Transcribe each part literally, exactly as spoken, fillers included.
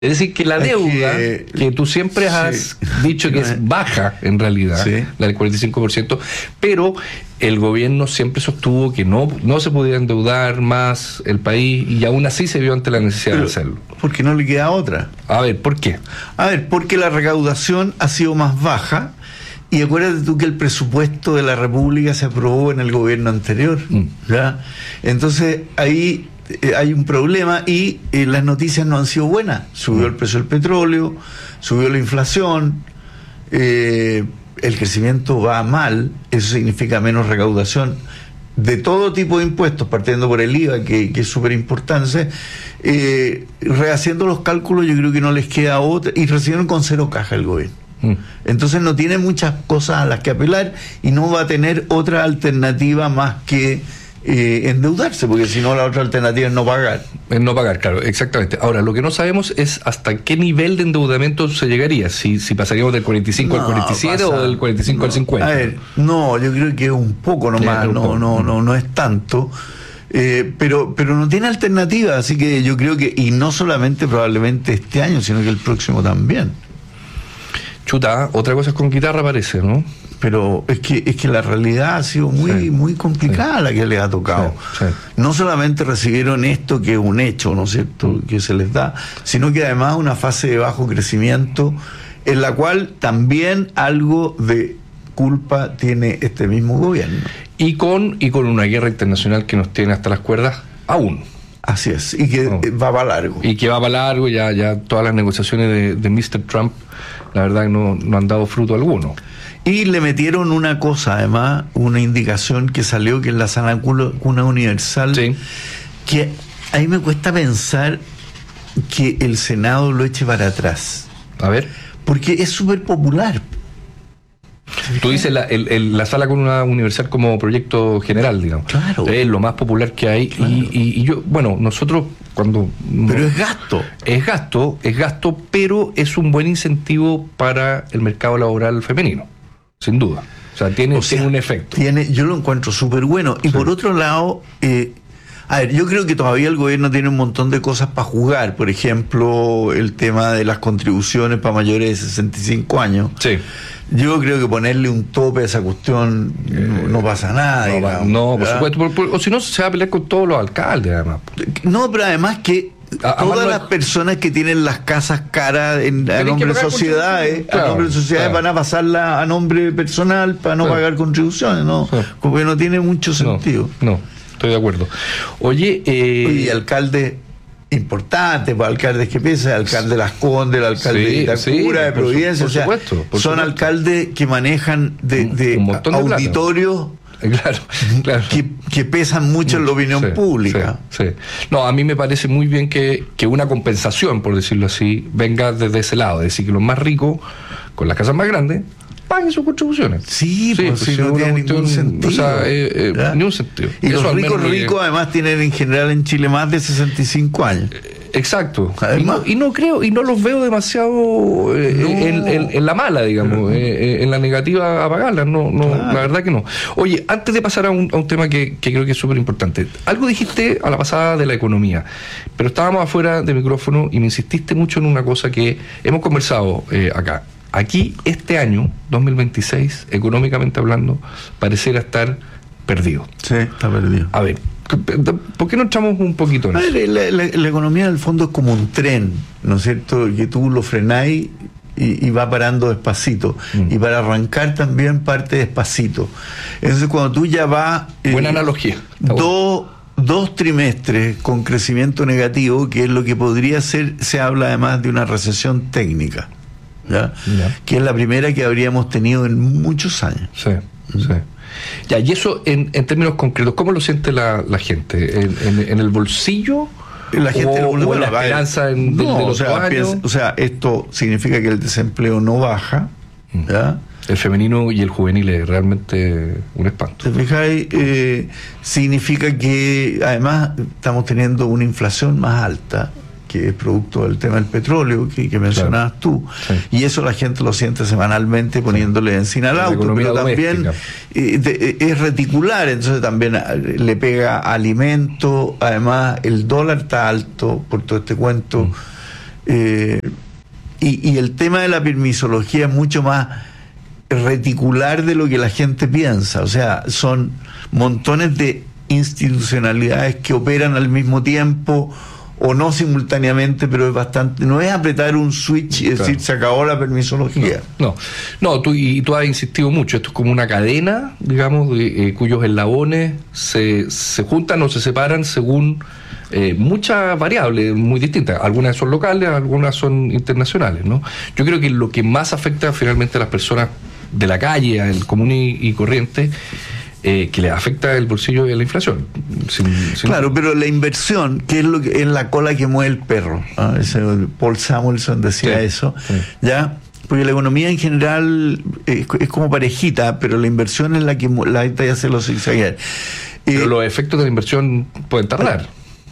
Es decir, que la es deuda, que, que tú siempre has sí, dicho que es baja en realidad, sí, la del cuarenta y cinco por ciento, pero el gobierno siempre sostuvo que no, no se podía endeudar más el país y aún así se vio ante la necesidad pero, de hacerlo. Porque no le queda otra. A ver, ¿por qué? A ver, porque la recaudación ha sido más baja y acuérdate tú que el presupuesto de la República se aprobó en el gobierno anterior, mm. ¿ya? Entonces ahí eh, hay un problema y eh, las noticias no han sido buenas. Subió mm. el precio del petróleo, subió la inflación, eh, el crecimiento va mal, eso significa menos recaudación de todo tipo de impuestos, partiendo por el I V A, que, que es súper importante. Eh, rehaciendo los cálculos, yo creo que no les queda otra, y recibieron con cero caja el gobierno. Mm. Entonces no tiene muchas cosas a las que apelar y no va a tener otra alternativa más que eh, endeudarse, porque si no la otra alternativa es no pagar. Es no pagar, claro, exactamente. Ahora, lo que no sabemos es hasta qué nivel de endeudamiento se llegaría, si, si pasaríamos del cuarenta y cinco no, al cuarenta y siete pasa, o del cuarenta y cinco no, al cincuenta. A ver, no, yo creo que es un poco nomás, un no, poco. no, no, no es tanto. Eh, pero pero no tiene alternativa, así que yo creo que, y no solamente probablemente este año, sino que el próximo también. Chuta, otra cosa es con guitarra parece, ¿no? Pero es que es que la realidad ha sido muy sí, muy complicada sí. la que les ha tocado. Sí, sí. No solamente recibieron esto, que es un hecho, ¿no es cierto?, mm. que se les da, sino que además una fase de bajo crecimiento en la cual también algo de culpa tiene este mismo gobierno. Y con, y con una guerra internacional que nos tiene hasta las cuerdas aún. Así es, y que oh. va para largo. Y que va para largo, ya, ya todas las negociaciones de, de mister Trump, la verdad no, no han dado fruto alguno. Y le metieron una cosa, además, una indicación que salió, que es la sana cuna universal, sí. que a mí me cuesta pensar que el Senado lo eche para atrás. A ver. Porque es súper popular. Tú dices la, el, el, la sala cuna universal como proyecto general, digamos. Claro. Es lo más popular que hay. Claro. Y, y, y yo, bueno, nosotros cuando... Pero no, es gasto. Es gasto, es gasto, pero es un buen incentivo para el mercado laboral femenino, sin duda. O sea, tiene, o sea, tiene un efecto. Tiene, yo lo encuentro súper bueno. Y sí. por otro lado... Eh, A ver, yo creo que todavía el gobierno tiene un montón de cosas para jugar. Por ejemplo, el tema de las contribuciones para mayores de sesenta y cinco años. Sí. Yo creo que ponerle un tope a esa cuestión eh, no, no pasa nada. No, digamos, no por supuesto. Por, por, o si no, se va a pelear con todos los alcaldes, además. No, pero además que a, todas las personas que tienen las casas caras en, a nombre de sociedades, claro, a nombre de sociedades claro. van a pasarla a nombre personal para no claro. pagar contribuciones, ¿no? Sí. Porque no tiene mucho sentido. No. no. Estoy de acuerdo. Oye, eh... Oye, alcalde importante, pues alcaldes que pesan, el alcalde de Las Condes, el alcalde sí, de Itacura, sí, de Providencia, por supuesto, por o sea, son supuesto. alcaldes que manejan de, de, un montón de auditorios claro, claro. Que, que pesan mucho en la opinión sí, pública. Sí, sí. No, a mí me parece muy bien que, que una compensación, por decirlo así, venga desde ese lado, es decir, que los más ricos, con las casas más grandes, paguen sus contribuciones. Sí, sí pues, pues si no tiene ningún sentido. O sea, eh, eh, ningún sentido. Y eso los ricos ricos que... además tienen en general en Chile más de sesenta y cinco años. Exacto. Además, y, no, y no creo, y no los veo demasiado eh, no. en, en, en la mala, digamos, eh, en la negativa a pagarlas. No, no, claro. La verdad que no. Oye, antes de pasar a un, a un tema que, que creo que es súper importante, algo dijiste a la pasada de la economía, pero estábamos afuera de micrófono y me insististe mucho en una cosa que hemos conversado eh, acá. Aquí, este año, dos mil veintiséis, económicamente hablando, pareciera estar perdido. Sí, está perdido. A ver, ¿por qué no echamos un poquito en eso? Ver, la, la, la economía, en el fondo, es como un tren, ¿no es cierto? Que tú lo frenáis y, y va parando despacito. Mm. Y para arrancar también parte despacito. Entonces, cuando tú ya vas... Eh, Buena analogía. Dos... Dos trimestres con crecimiento negativo, que es lo que podría ser, se habla además de una recesión técnica. ¿Ya? Ya. Que es la primera que habríamos tenido en muchos años. Sí, sí. Ya, y eso en, en términos concretos, ¿cómo lo siente la, la gente? ¿En, en, en el bolsillo? La gente o, lo, o la esperanza en, no, de los o sea, piensa, o sea, esto significa que el desempleo no baja. ¿Ya? El femenino y el juvenil es realmente un espanto. ¿Te fijáis? Eh, significa que además estamos teniendo una inflación más alta, que es producto del tema del petróleo que, que mencionabas claro. tú, sí. y eso la gente lo siente semanalmente poniéndole encima al auto, pero también eh, de, es reticular, entonces también le pega alimento, además el dólar está alto por todo este cuento, mm. Eh, y, y el tema de la permisología es mucho más reticular de lo que la gente piensa. O sea, son montones de institucionalidades que operan al mismo tiempo o no simultáneamente, pero es bastante, no es apretar un switch y decir, claro, se acabó la permisología. No, no, no tú, y tú has insistido mucho, esto es como una cadena, digamos, de, eh, cuyos eslabones se, se juntan o se separan según eh, muchas variables muy distintas. Algunas son locales, algunas son internacionales, ¿no? Yo creo que lo que más afecta finalmente a las personas de la calle, al común y, y corriente, Eh, que le afecta el bolsillo y la inflación. Sin, sin... Claro, pero la inversión, que es lo que es la cola que mueve el perro. ¿Ah? Ese, Paul Samuelson decía sí, eso, sí. ¿Ya? Porque la economía en general es, es como parejita, pero la inversión es la que la gente hace los zigzaguear. Pero eh, los efectos de la inversión pueden tardar.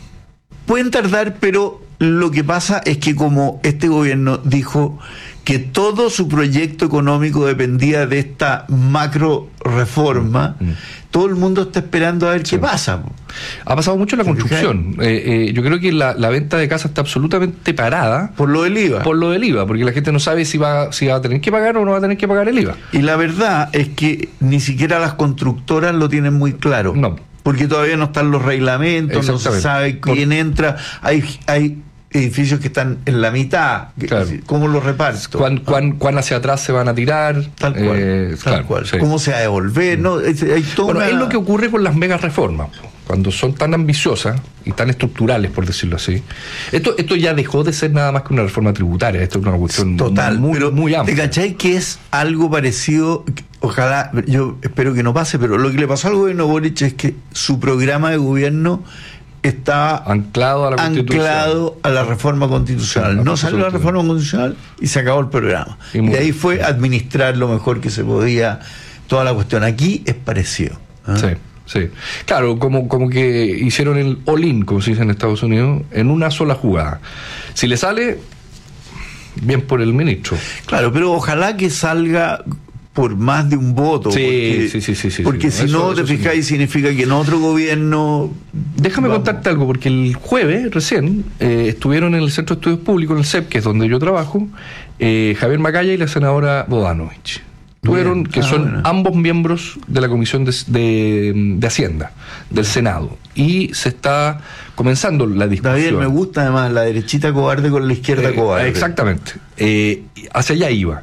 Pueden tardar, pero lo que pasa es que como este gobierno dijo que todo su proyecto económico dependía de esta macro reforma, mm. todo el mundo está esperando a ver sí. qué pasa. Ha pasado mucho en la construcción. Eh, eh, yo creo que la, la venta de casa está absolutamente parada. Por lo del I V A. Por lo del I V A, porque la gente no sabe si va, si va a tener que pagar o no va a tener que pagar el I V A. Y la verdad es que ni siquiera las constructoras lo tienen muy claro. No. Porque todavía no están los reglamentos, no se sabe quién Por... entra. Hay... hay edificios que están en la mitad, claro. ¿Cómo los reparto? ¿Cuán, cuán, cuán hacia atrás se van a tirar? Tal cual, eh, tal claro, cual. Sí. ¿Cómo se va a devolver? No, es, hay bueno, una... es lo que ocurre con las mega reformas, cuando son tan ambiciosas y tan estructurales, por decirlo así. Esto esto ya dejó de ser nada más que una reforma tributaria, esto es una cuestión total, muy, pero muy amplia. ¿Te cachai que es algo parecido? Ojalá, yo espero que no pase, pero lo que le pasó al gobierno Boric es que su programa de gobierno estaba anclado a la anclado a la reforma constitucional. Sí, no salió la reforma constitucional y se acabó el programa. Y, y de ahí fue administrar lo mejor que se podía toda la cuestión. Aquí es parecido. ¿eh? Sí, sí. Claro, como, como que hicieron el all-in, como se dice en Estados Unidos, en una sola jugada. Si le sale, bien por el ministro. Claro, pero ojalá que salga por más de un voto. Sí, porque, sí, sí, sí, sí, porque sí, si no, no, eso, te eso fijáis, sí. significa que en otro gobierno... Déjame vamos. contarte algo, porque el jueves recién eh, estuvieron en el Centro de Estudios Públicos, en el C E P, que es donde yo trabajo, eh, Javier Macaya y la senadora Bodanovich. Tuvieron, que ah, son bueno. ambos miembros de la Comisión de, de, de Hacienda del Senado, y se está comenzando la discusión. David, me gusta además la derechita cobarde con la izquierda eh, cobarde. Exactamente, eh, hacia allá iba.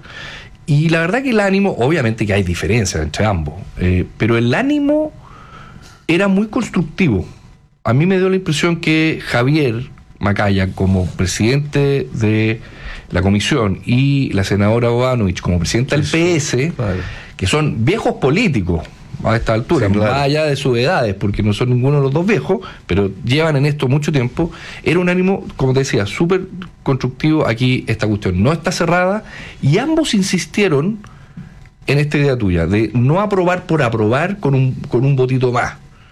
Y la verdad que el ánimo, obviamente que hay diferencias entre ambos, eh, pero el ánimo era muy constructivo. A mí me dio la impresión que Javier Macaya, como presidente de la comisión, y la senadora Bodanovich como presidenta del P S, vale. que son viejos políticos a esta altura, sí, claro. más allá de sus edades, porque no son ninguno de los dos viejos, pero llevan en esto mucho tiempo. Era un ánimo, como te decía, súper constructivo. Aquí esta cuestión no está cerrada, y ambos insistieron en esta idea tuya, de no aprobar por aprobar con un, con un votito más.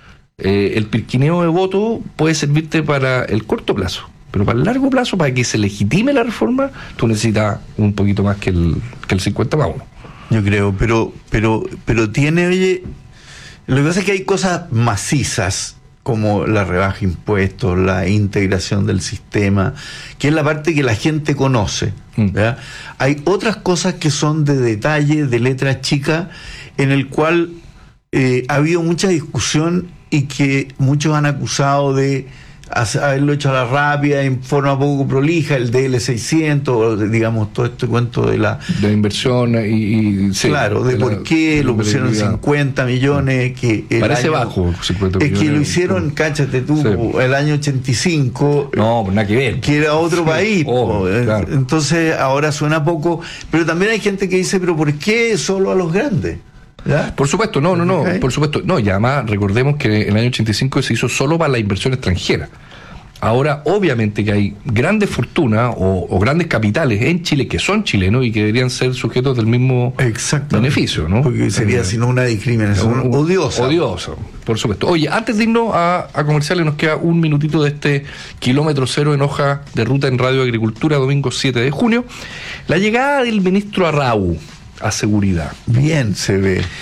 Eh, el pirquineo de voto puede servirte para el corto plazo, pero para el largo plazo, para que se legitime la reforma, tú necesitas un poquito más que el, que el cincuenta más uno. Yo creo, pero, pero, pero tiene, oye, lo que pasa es que hay cosas macizas, como la rebaja de impuestos, la integración del sistema, que es la parte que la gente conoce. ¿verdad? Mm. Hay otras cosas que son de detalle, de letras chicas, en el cual eh, ha habido mucha discusión y que muchos han acusado de haberlo hecho a la rápida, en forma poco prolija, el D L seiscientos, digamos, todo este cuento de la... De inversión y... y sí, claro, de, de por la, qué lo pusieron cincuenta millones, que... El Parece año, bajo, cincuenta es millones. que lo hicieron, cáchate tú, sí. el año ochenta y cinco... No, nada que ver. Que era otro sí. país. Oh, claro. Entonces, ahora suena poco, pero también hay gente que dice, pero ¿por qué solo a los grandes? ¿Ya? Por supuesto, no, no, no, por supuesto. No, y además recordemos que en el año ochenta y cinco se hizo solo para la inversión extranjera. Ahora, obviamente que hay grandes fortunas o, o grandes capitales en Chile que son chilenos y que deberían ser sujetos del mismo beneficio, ¿no? Porque sería eh, sino una discriminación un, odiosa. Odiosa, por supuesto. Oye, antes de irnos a, a comerciales, nos queda un minutito de este kilómetro cero en hoja de ruta en Radio Agricultura, domingo siete de junio. La llegada del ministro Arrau a Seguridad. Bien se ve.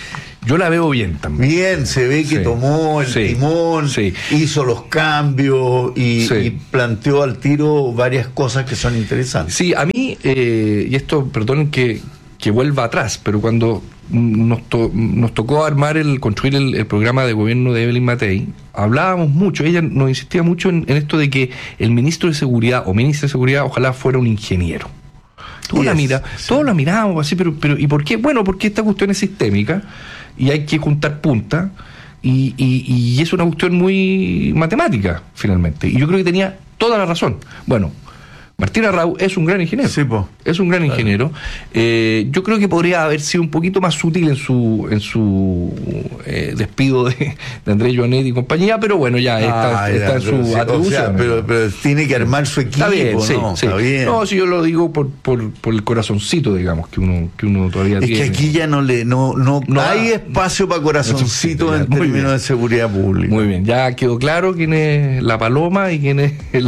Yo la veo bien también. Bien, se ve que sí. tomó el sí. timón, sí. hizo los cambios y, sí. y planteó al tiro varias cosas que son interesantes. Sí, a mí, eh, y esto, perdonen que, que vuelva atrás, pero cuando nos, to, nos tocó armar, el construir el, el programa de gobierno de Evelyn Matei, hablábamos mucho, ella nos insistía mucho en, en esto de que el ministro de Seguridad o ministra de Seguridad ojalá fuera un ingeniero. Todos la mira, sí. todos la miramos así, pero, pero ¿y por qué? Bueno, porque esta cuestión es sistémica y hay que juntar puntas y, y, y es una cuestión muy matemática, finalmente. Y yo creo que tenía toda la razón. Bueno, Martín Arrau es un gran ingeniero. Sí, po. Es un gran ingeniero. Claro. Eh, yo creo que podría haber sido un poquito más sutil en su en su eh, despido de, de Andrés Joanet y compañía, pero bueno, ya está, ah, está ya, en su sí, atribución. O sea, pero, pero tiene que armar su equipo, está bien, sí, ¿no? Sí. Está bien. No, si yo lo digo por, por, por el corazoncito, digamos, que uno, que uno todavía es tiene. Es que aquí ya no le no, no, no hay no, espacio para corazoncito en términos bien. de seguridad pública. Muy bien, ya quedó claro quién es la paloma y quién es el...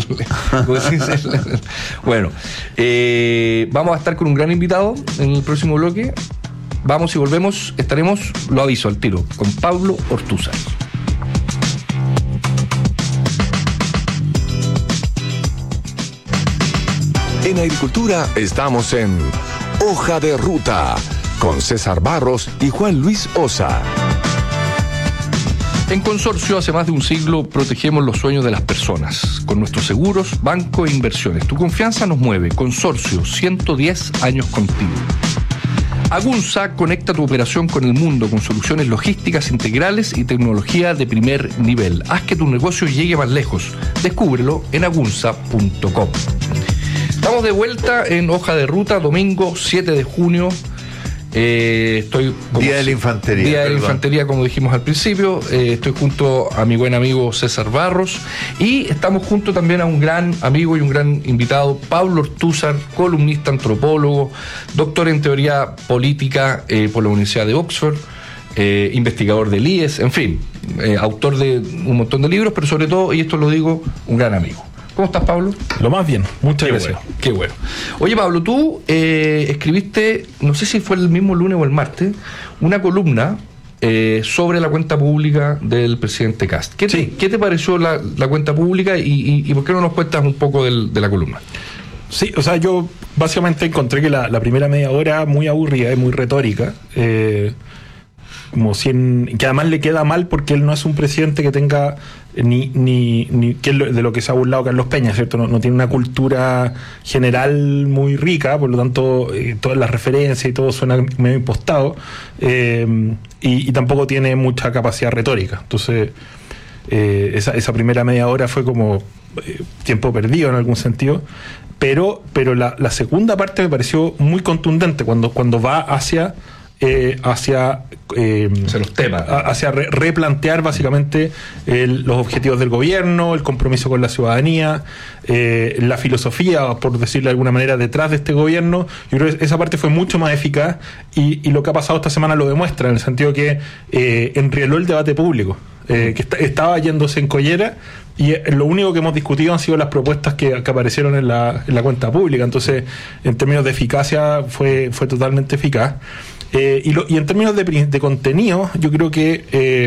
Bueno, eh, vamos a estar con un gran invitado en el próximo bloque. Vamos y volvemos, estaremos, lo aviso al tiro, con Pablo Ortúzar. En Agricultura estamos en Hoja de Ruta, con César Barros y Juan Luis Osa. En Consorcio, hace más de un siglo, protegemos los sueños de las personas. Con nuestros seguros, banco e inversiones. Tu confianza nos mueve. Consorcio, ciento diez años contigo. Agunza conecta tu operación con el mundo con soluciones logísticas integrales y tecnología de primer nivel. Haz que tu negocio llegue más lejos. Descúbrelo en agunza punto com. Estamos de vuelta en Hoja de Ruta, domingo siete de junio. Eh, estoy como, Día de la Infantería. Día de perdón. la Infantería, como dijimos al principio. Eh, estoy junto a mi buen amigo César Barros y estamos junto también a un gran amigo y un gran invitado, Pablo Ortúzar, columnista, antropólogo, doctor en teoría política eh, por la Universidad de Oxford, eh, investigador del I E S, en fin, eh, autor de un montón de libros, pero sobre todo, y esto lo digo, un gran amigo. ¿Cómo estás, Pablo? Lo más bien, muchas qué gracias. Bueno, qué bueno. Oye, Pablo, tú eh, escribiste, no sé si fue el mismo lunes o el martes, una columna eh, sobre la cuenta pública del presidente Kast. ¿Qué te, sí. ¿qué te pareció la, la cuenta pública y, y, y por qué no nos cuentas un poco del, de la columna? Sí, o sea, yo básicamente encontré que la, la primera media hora muy aburrida y muy retórica. Eh, como si en, que además le queda mal porque él no es un presidente que tenga ni, ni, ni que es lo, de lo que se ha burlado Carlos Peña, ¿cierto? No, no tiene una cultura general muy rica, por lo tanto eh, todas las referencias y todo suena medio impostado, eh, y, y tampoco tiene mucha capacidad retórica. Entonces eh, esa, esa primera media hora fue como eh, tiempo perdido en algún sentido, pero, pero la, la segunda parte me pareció muy contundente cuando, cuando va hacia Eh, hacia, eh, hacia los temas, hacia re- replantear básicamente el, los objetivos del gobierno, el compromiso con la ciudadanía, eh, la filosofía, por decirlo de alguna manera, detrás de este gobierno. Yo creo que esa parte fue mucho más eficaz y, y lo que ha pasado esta semana lo demuestra, en el sentido que eh, enrieló el debate público, eh, que está, estaba yéndose en collera. Y lo único que hemos discutido han sido las propuestas que, que aparecieron en la, en la cuenta pública. Entonces, en términos de eficacia, fue, fue totalmente eficaz. Eh, y, lo, y en términos de, de contenido, yo creo que eh,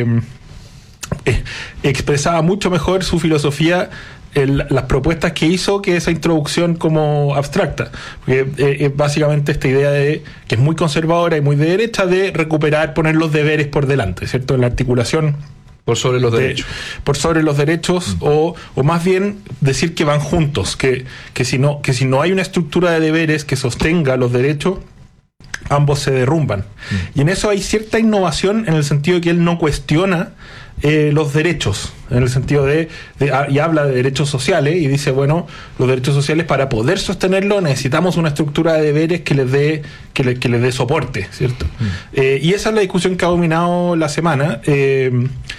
eh, expresaba mucho mejor su filosofía, el, las propuestas que hizo, que esa introducción como abstracta. Porque eh, es básicamente esta idea de que es muy conservadora y muy de derecha, de recuperar, poner los deberes por delante, ¿cierto? En la articulación. Por sobre los de, derechos. Por sobre los derechos, mm. o, o más bien decir que van juntos, que, que, si no, que si no hay una estructura de deberes que sostenga los derechos, ambos se derrumban. Mm. Y en eso hay cierta innovación en el sentido de que él no cuestiona eh, los derechos, en el sentido de, de, y habla de derechos sociales y dice, bueno, los derechos sociales, para poder sostenerlo necesitamos una estructura de deberes que les dé que le, que les dé soporte, ¿cierto? Mm. Eh, y esa es la discusión que ha dominado la semana. Eh,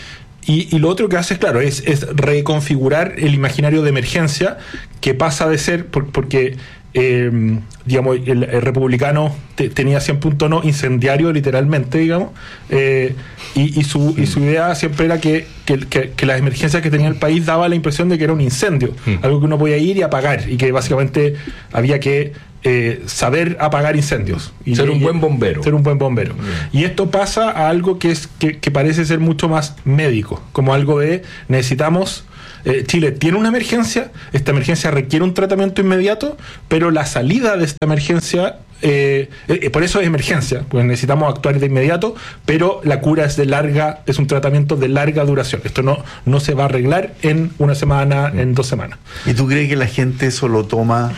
Y, y lo otro que hace, claro, es, es reconfigurar el imaginario de emergencia, que pasa de ser, por, porque eh, digamos, el, el republicano te, tenía siempre un tono incendiario, literalmente, digamos, eh, y, y, su, y su idea siempre era que, que, que, que las emergencias que tenía el país daba la impresión de que era un incendio, mm. algo que uno podía ir y apagar, y que básicamente había que eh, saber apagar incendios. Y ser un buen bombero. Ser un buen bombero. Mm. Y esto pasa a algo que, es, que, que parece ser mucho más médico, como algo de necesitamos... Eh, Chile tiene una emergencia, esta emergencia requiere un tratamiento inmediato, pero la salida de esta emergencia, eh, eh, por eso es emergencia, pues necesitamos actuar de inmediato, pero la cura es de larga, es un tratamiento de larga duración. Esto no, no se va a arreglar en una semana, en dos semanas. ¿Y tú crees que la gente eso lo toma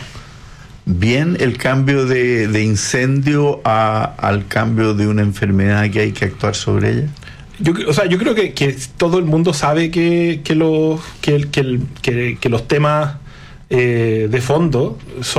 bien, el cambio de, de incendio a, al cambio de una enfermedad que hay que actuar sobre ella? Yo, o sea, yo creo que, que todo el mundo sabe que, que, los, que, que, que, que los temas eh, de fondo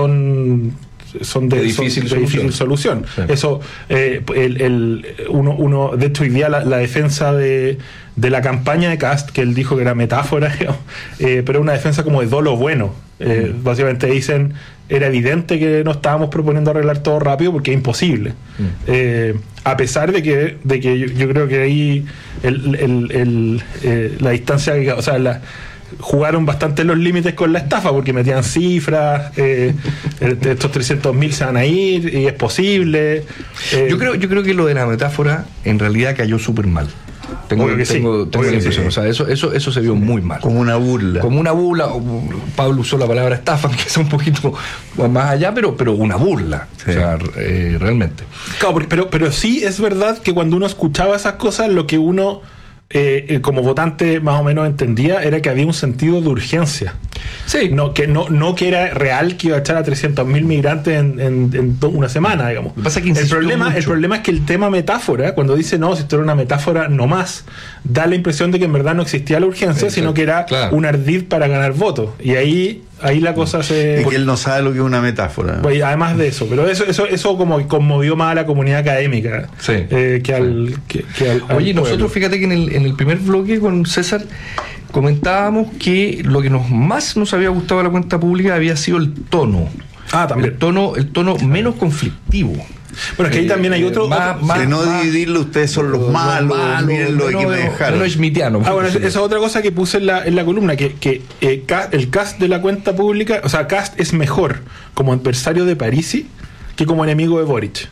son, son de, de difícil, son de difícil solución. Sí. Eso, eh, el, el, uno, uno, de hecho, hoy día la, la defensa de, de la campaña de Kast, que él dijo que era metáfora, eh, pero una defensa como de dolo bueno. Eh, mm. Básicamente dicen, era evidente que no estábamos proponiendo arreglar todo rápido porque es imposible. Mm. Eh, a pesar de que, de que yo, yo creo que ahí el, el, el, eh, la distancia, o sea, la, jugaron bastante los límites con la estafa porque metían cifras, eh, estos trescientos mil se van a ir y es posible. Eh, yo creo yo creo que lo de la metáfora en realidad cayó súper mal. Tengo, que tengo, sí, tengo la impresión, sí. O sea, eso, eso, eso se vio muy mal. Como una burla. Como una burla. Pablo usó la palabra estafa, que es un poquito más allá, pero, pero una burla. Sí. O sea, eh, realmente. Claro, pero, pero sí es verdad que cuando uno escuchaba esas cosas, lo que uno eh, como votante más o menos entendía era que había un sentido de urgencia. Sí. No, que no, no que era real que iba a echar a trescientos mil migrantes en, en, en una semana, digamos. Pasa que el, problema, el problema es que el tema metáfora, cuando dice no, si esto era una metáfora no más, da la impresión de que en verdad no existía la urgencia, Exacto. sino que era claro. un ardid para ganar votos. Y ahí ahí la cosa se... Es que él no sabe lo que es una metáfora. Pues, además de eso, pero eso eso eso como conmovió más a la comunidad académica sí. eh, que, al, sí. que, que al... Oye, al nosotros fíjate que en el, en el primer bloque con César comentábamos que lo que nos más nos había gustado de la cuenta pública había sido el tono. Ah, también. El tono, el tono menos conflictivo. Bueno, es que ahí eh, también hay otro... Más, otro más, de no más, dividirlo, ustedes son los, los malos, malos miren lo que me dejaron. No es mitiano. Ah, bueno, esa es otra cosa que puse en la, en la columna, que, que eh, el cast de la cuenta pública, o sea, Kast es mejor como adversario de Parisi que como enemigo de Boric.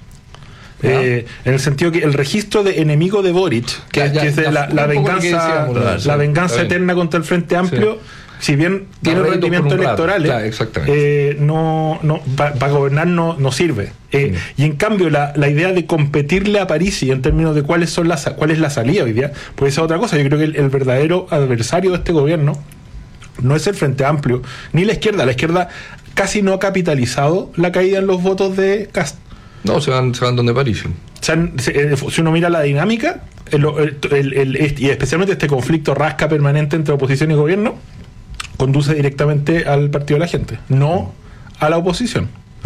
Eh, en el sentido que el registro de enemigo de Boric, que, ya, que es de ya, la, la venganza, decíamos, la, la venganza eterna contra el Frente Amplio, sí. si bien tiene rendimientos electorales, claro, eh, no, no, para pa gobernar no, no sirve. Eh, sí. Y en cambio, la, la idea de competirle a Parisi en términos de cuáles son las, cuál es la salida hoy día, pues esa es otra cosa. Yo creo que el, el verdadero adversario de este gobierno no es el Frente Amplio, ni la izquierda. La izquierda casi no ha capitalizado la caída en los votos de Kast. No, se van, se van donde Parisi. O sea, si uno mira la dinámica, el, el, el, el, y especialmente este conflicto rasca permanente entre oposición y gobierno, conduce directamente al partido de la gente, no a la oposición.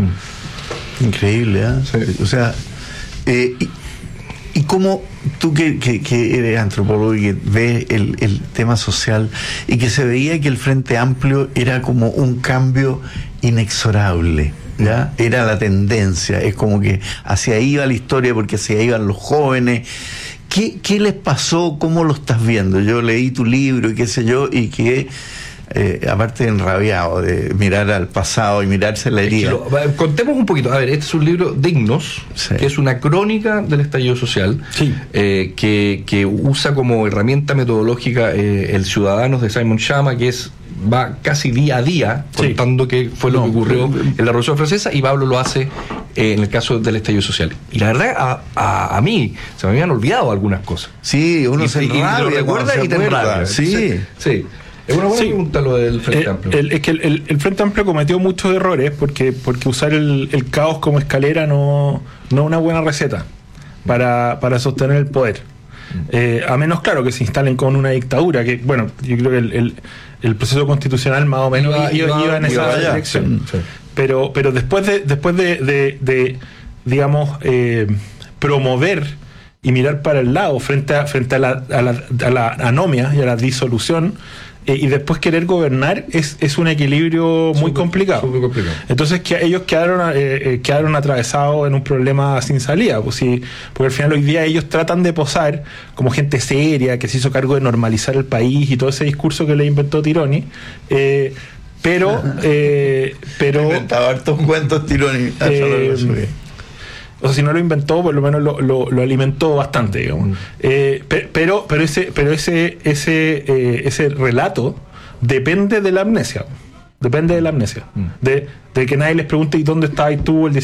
Increíble, ¿eh? Sí. O sea, eh, y, y cómo tú que, que, que eres antropólogo y que ves el, el tema social y que se veía que el Frente Amplio era como un cambio inexorable, ¿ya? Era la tendencia, es como que hacia ahí iba la historia porque hacia ahí iban los jóvenes. ¿Qué, qué les pasó? ¿Cómo lo estás viendo? Yo leí tu libro y qué sé yo, y que eh, aparte de enrabiado de mirar al pasado y mirarse la herida. Lo, contemos un poquito. A ver, este es un libro, Dignos, sí. que es una crónica del estallido social, sí. eh, que, que usa como herramienta metodológica eh, el Ciudadanos de Simon Schama, que es va casi día a día contando sí. qué fue lo no, que ocurrió pero, en la Revolución Francesa, y Pablo lo hace eh, en el caso del estallido social. Y la verdad, a, a, a mí se me habían olvidado algunas cosas. Sí, uno y, se enrabia, y recuerda y te enrabia. Sí, sí. Es una buena sí. pregunta lo del Frente eh, Amplio. El, es que el, el, el Frente Amplio cometió muchos errores porque, porque usar el, el caos como escalera no, no es una buena receta para, para sostener el poder. Eh, a menos, claro, que se instalen con una dictadura, que, bueno, yo creo que el, el, el proceso constitucional más o menos iba, iba, iba, iba en esa iba dirección. Sí, sí. Pero, pero después de, después de, de, de digamos, eh, promover y mirar para el lado frente a, frente a, la, a, la, a la anomia y a la disolución, eh, y después querer gobernar es, es un equilibrio muy super, complicado. Super complicado. Entonces que ellos quedaron eh, quedaron atravesados en un problema sin salida, pues sí, porque al final hoy día ellos tratan de posar como gente seria que se hizo cargo de normalizar el país y todo ese discurso que le inventó Tironi, eh, Pero, eh, pero... Inventaba hartos cuentos tirones. Eh, o sea, si no lo inventó, por lo menos lo, lo, lo alimentó bastante, digamos. Mm. Eh, pe, pero, pero ese, pero ese, ese, eh, ese relato depende de la amnesia. Depende de la amnesia. Mm. De, de que nadie les pregunte, ¿y dónde estabas tú el